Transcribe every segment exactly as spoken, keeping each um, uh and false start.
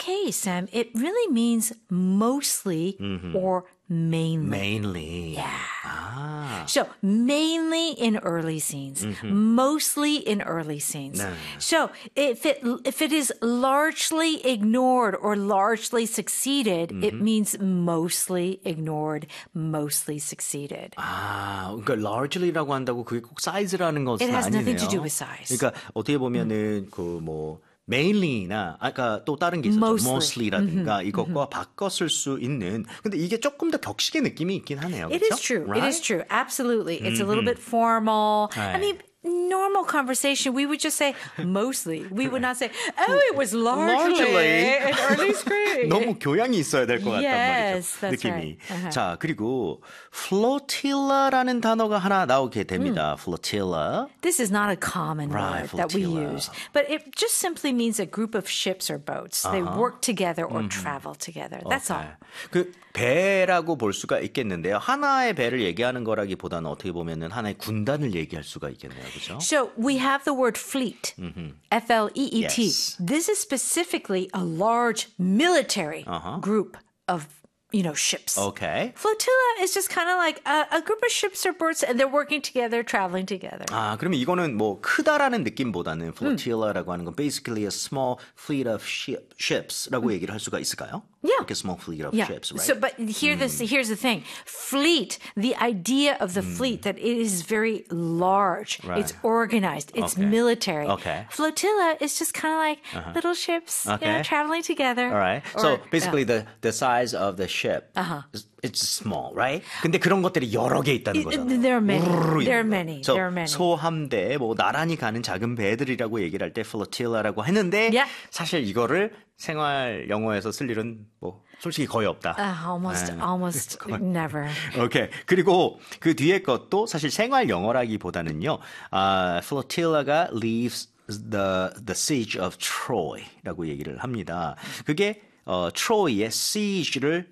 case, Sam, it really means mostly mm-hmm. or mainly. Mainly. Yeah. Ah. So mainly in early scenes, mm-hmm. mostly in early scenes. 네. So if it if it is largely ignored or largely succeeded, mm-hmm. it means mostly ignored, mostly succeeded. 아, 그러니까 largely라고 한다고 그게 꼭 사이즈라는 것은 It has 아니네요. nothing to do with size. 그러니까 어떻게 보면은 음. 그뭐 mainly나 아까 또 다른 게 있었죠. Mostly. mostly라든가 mm-hmm. 이것과 mm-hmm. 바꿔 쓸 수 있는. 근데 이게 조금 더 격식의 느낌이 있긴 하네요. It 그렇죠? is true. Right? It is true. Absolutely. It's mm-hmm. a little bit formal. Right. I mean, normal conversation, we would just say mostly. We would not say, oh, it was largely, largely. an early screen. 너무 교양이 있어야 될 것 같단 yes, 말이죠. that's 느낌이. right. Uh-huh. 자, 그리고 flotilla라는 단어가 하나 나오게 됩니다. Mm. flotilla. This is not a common right, word that we flotilla. use, but it just simply means a group of ships or boats. Uh-huh. They work together or mm-hmm. travel together. That's okay. all. 그 배라고 볼 수가 있겠는데요. 하나의 배를 얘기하는 거라기보다는 어떻게 보면은 하나의 군단을 얘기할 수가 있겠네요. 그렇죠? So we have the word fleet, mm-hmm. F L E E T. Yes. This is specifically a large military uh-huh. group of you know, ships. Okay. Flotilla is just kind of like a, a group of ships or boats and they're working together, traveling together. 아, 그러면 이거는 뭐 크다라는 느낌보다는 flotilla라고 하는 건 basically a small fleet of ship, ships라고 얘기를 할 수가 있을까요? Yeah. Like a small fleet of yeah. ships, right? So, but here, mm. this, here's the thing. Fleet, the idea of the mm. fleet, that it is very large. Right. It's organized. It's okay. military. Okay. Flotilla is just kind of like uh-huh. little ships, okay. you know, traveling together. All right. Or, so basically uh, the, the size of the ship, uh-huh. is, it's small, right? 근데 그런 것들이 여러 개 있다는 거잖아요. There are many. There are many. So, there are many. 소함대, 뭐 나란히 가는 작은 배들이라고 얘기를 할 때 flotilla라고 했는데 yeah. 사실 이거를 생활 영어에서 쓸 일은 뭐 솔직히 거의 없다. Uh, almost, 네. almost never. 오케이. 그리고 그 뒤에 것도 사실 생활 영어라기보다는요. Uh, flotilla가 leaves the the siege of Troy라고 얘기를 합니다. 그게 어, 트로이의 siege를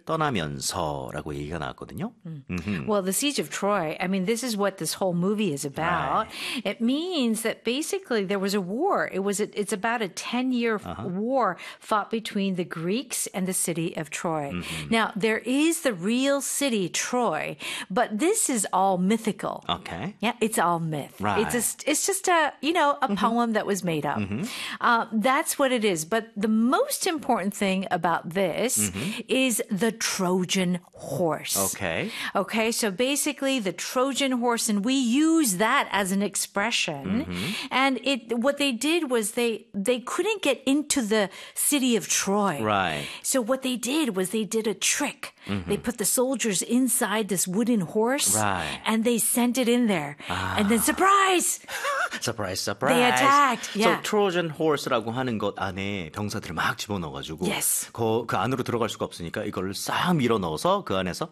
떠나면서라고 얘기가 나왔거든요. Mm. Mm-hmm. Well, the siege of Troy, I mean, this is what this whole movie is about. Right. It means that basically there was a war. It was a, it's about a ten-year uh-huh. war fought between the Greeks and the city of Troy. Mm-hmm. Now, there is the real city, Troy, but this is all mythical. Okay. Yeah, it's all myth. Right. It's just, it's just a, you know, a mm-hmm. poem that was made up. Mm-hmm. Uh, that's what it is. But the most important thing about about this mm-hmm. is the Trojan horse. Okay. Okay, so basically the Trojan horse, and we use that as an expression. Mm-hmm. And it what they did was they they couldn't get into the city of Troy. Right. So what they did was they did a trick. Mm-hmm. They put the soldiers inside this wooden horse. Right. And they sent it in there. Ah. And then surprise! surprise, surprise. They attacked. Yeah. So Trojan horse라고 하는 것 안에 병사들을 막 집어넣어가지고 yes. 그, 그 안으로 들어갈 수가 없으니까 이거를 싹 밀어 넣어서 그 안에서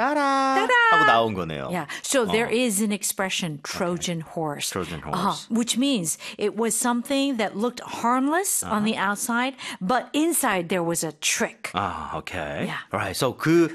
따라 따라! 하고 나온 거네요. Yeah. So 어. there is an expression, Trojan okay. horse. Trojan horse. Uh-huh. Which means it was something that looked harmless uh-huh. on the outside, but inside there was a trick. 아, okay. Yeah. Alright. So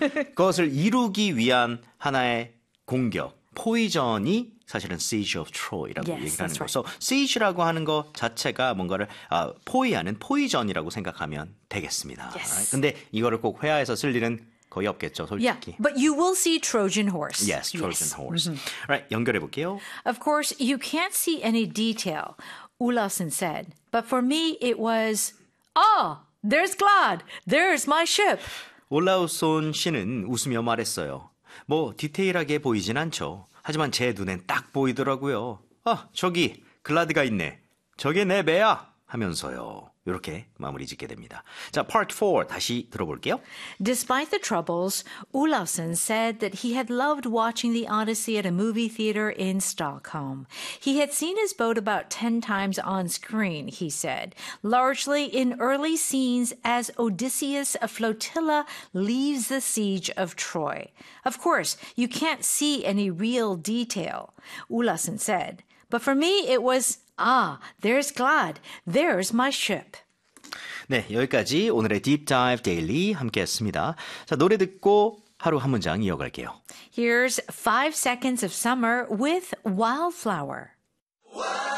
그것을 이루기 위한 하나의 공격, 포이전이 사실은 siege of Troy라고 yes, 얘기를 하는 right. 거. So siege라고 하는 거 자체가 뭔가를 아, 포위하는 포이전이라고 생각하면 되겠습니다. Yes. Alright? 근데 이거를 꼭 회화에서 쓸 일은 거의 없겠죠, 솔직히. Yeah, but you will see Trojan horse. Yes, Trojan yes. horse. Mm-hmm. Alright, 연결해 볼게요. Of course, you can't see any detail, Olafsson said. But for me, it was, oh, there's Glad. There's my ship. 올라우손 씨는 웃으며 말했어요. 뭐 디테일하게 보이진 않죠. 하지만 제 눈엔 딱 보이더라고요. 아, 저기 글라드가 있네. 저게 내 배야. 하면서요. 이렇게 마무리 짓게 됩니다. 자, part four 다시 들어볼게요. Despite the troubles, Olafsson said that he had loved watching the Odyssey at a movie theater in Stockholm. He had seen his boat about ten times on screen, he said, largely in early scenes as Odysseus, a flotilla, leaves the siege of Troy. Of course, you can't see any real detail, Olafsson said. But for me, it was, ah, there's Glad. There's my ship. 네, 여기까지 오늘의 Deep Dive Daily 함께했습니다. 자, 노래 듣고 하루 한 문장 이어갈게요. Here's Five Seconds of Summer with Wildflower.